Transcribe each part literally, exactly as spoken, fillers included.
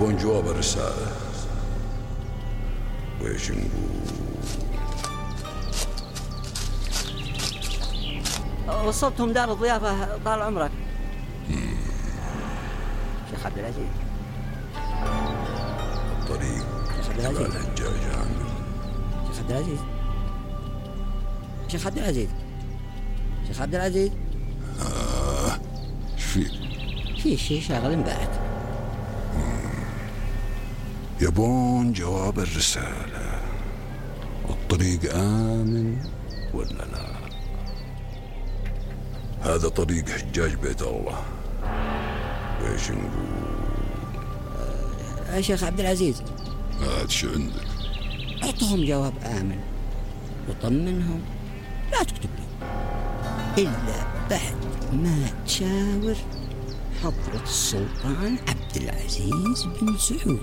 يبون جواب الرسالة. ويش نقول؟ وصلتهم دار الضيافة طال عمرك. شيخ عبد العزيز الطريق شيخ عبد العزيز الحجاج عامل. شيخ عبد العزيز شيخ عبد العزيز شيخ عبد العزيز آه شفيك؟ في شيء شاغل بالك. يبون جواب الرسالة. الطريق آمن ولا لا؟ هذا طريق حجاج بيت الله. ويش نقول؟ يا شيخ عبد العزيز هات شو عندك؟ اعطهم جواب آمن وطمنهم، لا تكتب لهم إلا بعد ما تشاور حضرة السلطان عبد العزيز بن سعود.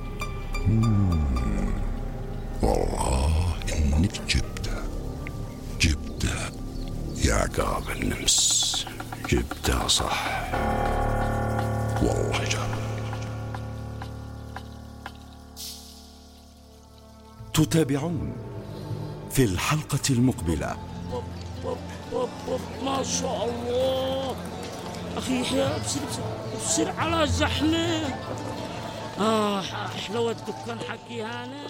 والله إنك جبتها جبتها يا عقاب النمس، جبتها صح والله جاب. تتابعون في الحلقة المقبلة. ما شاء الله أخي يحيى، ابسر ابسر على زحمة. آه حلوة دكان حكي هانا.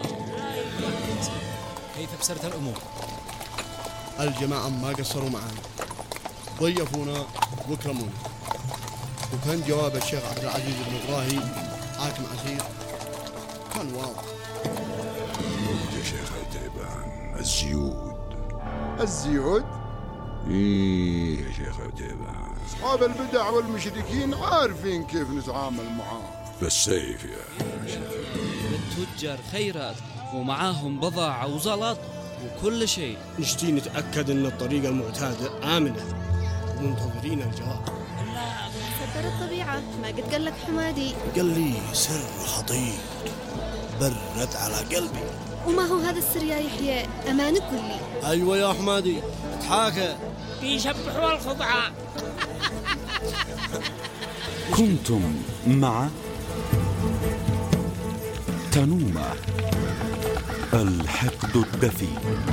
كيف ابسرت الأمور؟ الجماعة ما قصروا معنا، ضيفونا وكرمونا، وكان جواب الشيخ عبد العزيز بن إبراهيم حاكم عسير كان واضح. يا شيخ عتيبان الزيود. الزيود؟ ايه يا شيخ عتيبان، أصحاب البدع والمشركين عارفين كيف نتعامل معاهم. بالسيف يا شيخ. التجار خيرات ومعاهم بضاعة وزلط وكل شيء. نشتي نتأكد أن الطريقة المعتادة آمنة ومنتظرين الجواب. صدر الطبيعة، ما قد قال لك حمادي؟ قال لي سر خطير برد على قلبي. وما هو هذا السر يا يحيى؟ أمان كلي. أيوة يا حمادي، تحاكى بيشبحوا الخضعة. كنتم مع تنومة الحقد الدفي،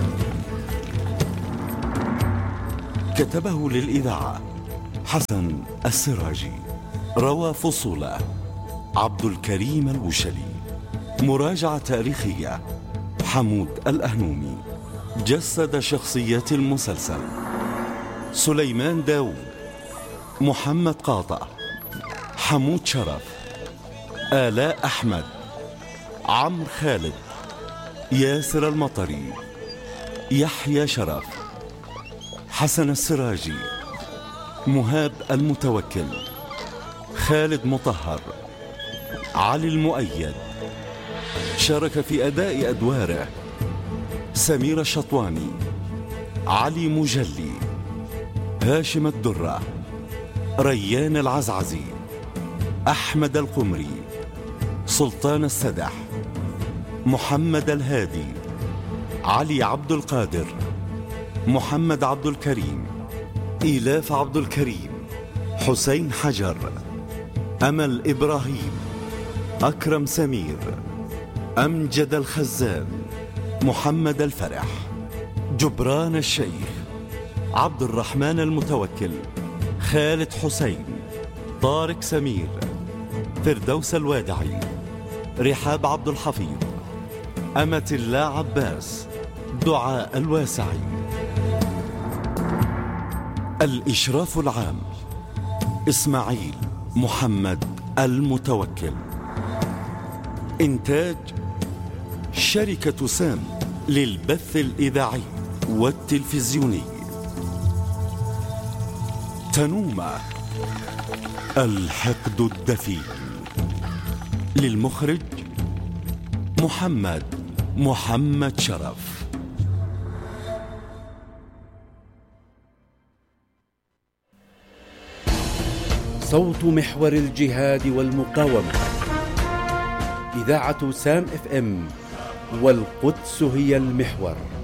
كتبه للإذاعة حسن السراجي، روى فصوله عبد الكريم الوشلي، مراجعة تاريخية حمود الأهنومي، جسد شخصيات المسلسل سليمان داود، محمد قاطع، حمود شرف، آلاء أحمد، عمرو خالد، ياسر المطري، يحيى شرف، حسن السراجي، مهاب المتوكل، خالد مطهر، علي المؤيد. شارك في أداء أدواره سمير الشطواني، علي مجلي، هاشم الدرة، ريان العزعزي، أحمد القمري، سلطان السدح، محمد الهادي، علي عبد القادر، محمد عبد الكريم، إيلاف عبد الكريم، حسين حجر، أمل إبراهيم، أكرم سمير، أمجد الخزان، محمد الفرح، جبران الشيخ، عبد الرحمن المتوكل، خالد حسين، طارق سمير، فردوس الوادعي، رحاب عبد الحفيظ، أمة الله عباس، دعاء الواسعي. الإشراف العام إسماعيل محمد المتوكل. إنتاج شركة سام للبث الإذاعي والتلفزيوني. تنومة الحقد الدفي. للمخرج محمد محمد شرف. صوت محور الجهاد والمقاومة، إذاعة سام اف ام، والقدس هي المحور.